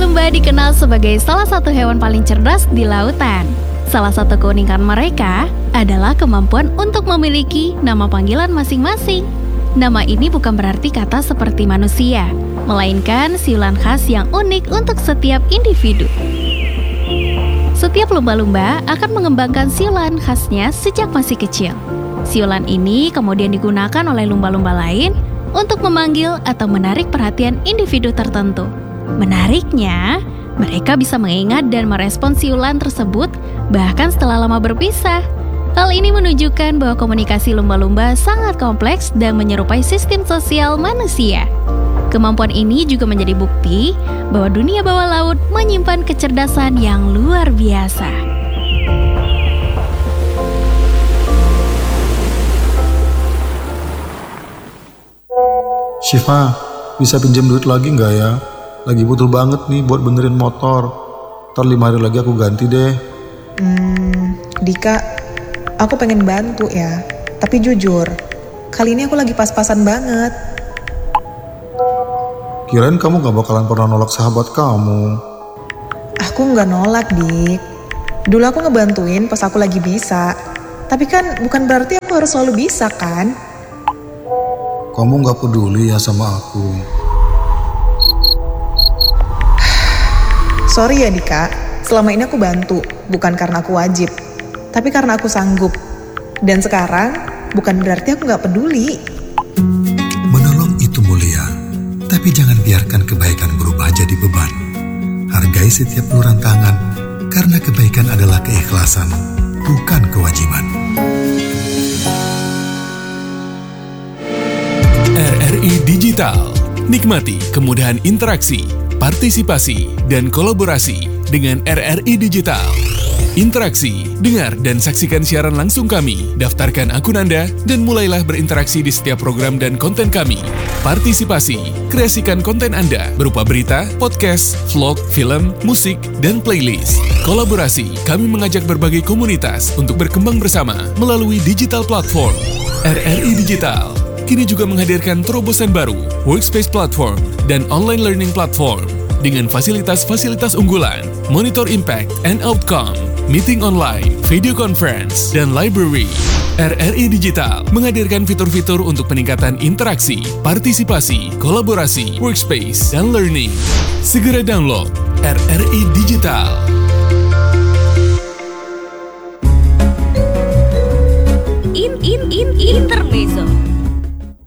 Lumba-lumba dikenal sebagai salah satu hewan paling cerdas di lautan. Salah satu keunikan mereka adalah kemampuan untuk memiliki nama panggilan masing-masing. Nama ini bukan berarti kata seperti manusia, melainkan siulan khas yang unik untuk setiap individu. Setiap lumba-lumba akan mengembangkan siulan khasnya sejak masih kecil. Siulan ini kemudian digunakan oleh lumba-lumba lain untuk memanggil atau menarik perhatian individu tertentu. Menariknya, mereka bisa mengingat dan merespons siulan tersebut bahkan setelah lama berpisah. Hal ini menunjukkan bahwa komunikasi lumba-lumba sangat kompleks dan menyerupai sistem sosial manusia. Kemampuan ini juga menjadi bukti bahwa dunia bawah laut menyimpan kecerdasan yang luar biasa. Syifa, bisa pinjam duit lagi nggak ya? Lagi butuh banget nih buat benerin motor. Ntar 5 hari lagi aku ganti deh. Dika, aku pengen bantu ya. Tapi jujur, kali ini aku lagi pas-pasan banget. Kirain kamu gak bakalan pernah nolak sahabat kamu. Aku nggak nolak, Dik. Dulu aku ngebantuin pas aku lagi bisa. Tapi kan bukan berarti aku harus selalu bisa kan? Kamu gak peduli ya sama aku. Sorry ya Dika, selama ini aku bantu, bukan karena aku wajib, tapi karena aku sanggup. Dan sekarang, bukan berarti aku gak peduli. Menolong itu mulia, tapi jangan biarkan kebaikan berubah jadi beban. Hargai setiap uluran tangan, karena kebaikan adalah keikhlasan, bukan kewajiban. RRI Digital. Nikmati kemudahan interaksi, partisipasi, dan kolaborasi dengan RRI Digital. Interaksi, dengar dan saksikan siaran langsung kami, daftarkan akun Anda, dan mulailah berinteraksi di setiap program dan konten kami. Partisipasi, kreasikan konten Anda berupa berita, podcast, vlog, film, musik, dan playlist. Kolaborasi, kami mengajak berbagai komunitas untuk berkembang bersama melalui digital platform. RRI Digital kini juga menghadirkan terobosan baru, workspace platform, dan online learning platform dengan fasilitas-fasilitas unggulan, monitor impact and outcome, meeting online, video conference, dan library. RRI Digital menghadirkan fitur-fitur untuk peningkatan interaksi, partisipasi, kolaborasi, workspace, dan learning. Segera download RRI Digital. Intermezzo.